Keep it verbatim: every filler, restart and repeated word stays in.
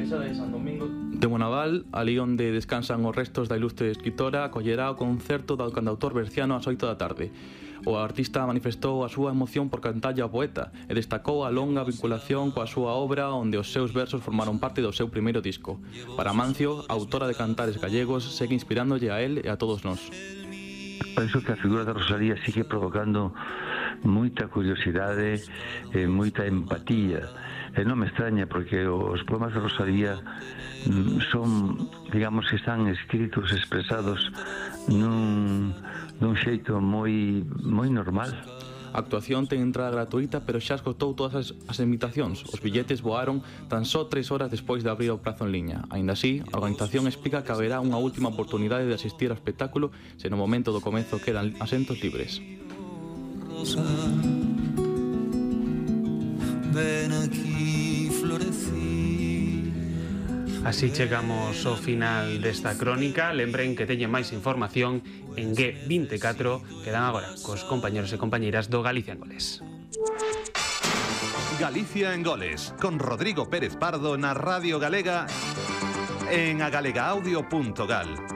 igrexa de San Domingo de Monaval, ali onde descansan os restos da ilustre escritora, acollerá o concerto do cantautor berciano ás oito da tarde. O artista manifestou a súa emoción por cantalle ao poeta e destacou a longa vinculación coa súa obra, onde os seus versos formaron parte do seu primeiro disco. Para Amancio, a autora de cantares gallegos, segue inspirándolle a él e a todos nós. Penso que a figura da Rosalía sigue provocando moita curiosidade e moita empatía. E non me extraña, porque os poemas de Rosalía son, digamos, que están escritos, expresados nun, nun xeito moi moi normal. A actuación ten entrada gratuita, pero xa esgotou todas as, as invitacións. Os billetes voaron tan só tres horas despois de abrir o prazo en liña. Aínda así, a organización explica que haberá unha última oportunidade de asistir ao espectáculo se no momento do comezo quedan asentos libres. Rosa, ven aquí florecí. Así chegamos ao final desta crónica. Lembren que teñen máis información en G veinticuatro, que dan agora cos compañeros e compañeiras do Galicia en Goles. Galicia en Goles, con Rodrigo Pérez Pardo na Radio Galega en agalega audio punto gal.